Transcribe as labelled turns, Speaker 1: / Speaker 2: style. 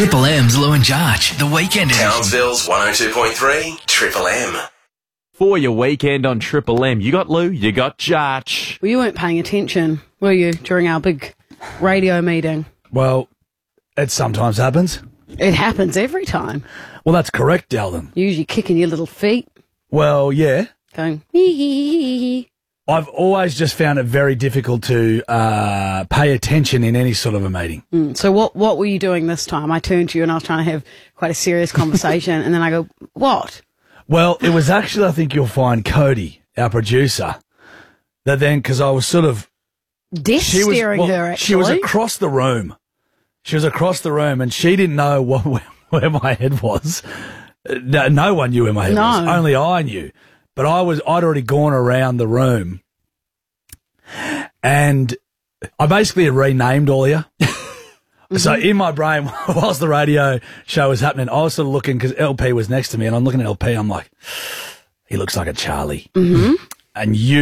Speaker 1: Triple M's Lou and Jarch, the weekend edition.
Speaker 2: Townsville's 102.3 Triple M.
Speaker 3: For your weekend on Triple M, you got Lou, you got Jarch.
Speaker 4: Well, you weren't paying attention, were you, during our big radio meeting?
Speaker 5: Well, it sometimes happens.
Speaker 4: It happens every time.
Speaker 5: Well, that's correct, Dalton.
Speaker 4: You're usually kicking your little feet,
Speaker 5: Well, yeah.
Speaker 4: going, hee hee hee hee.
Speaker 5: I've always just found it very difficult to pay attention in any sort of a meeting.
Speaker 4: So what were you doing this time? I turned to you and I was trying to have quite a serious conversation, and then I go, what?
Speaker 5: Well, it was actually, I think you'll find, Cody, our producer, that then, because I was sort of...
Speaker 4: Death staring her, actually.
Speaker 5: She was across the room. She was across the room, and she didn't know where my head was. No one knew where my head was. Only I knew. But I'd already gone around the room, and I basically had renamed all of you. So in my brain, whilst the radio show was happening, I was sort of looking, because LP was next to me, and I'm looking at LP, I'm like, he looks like a Charlie. Mm-hmm. And you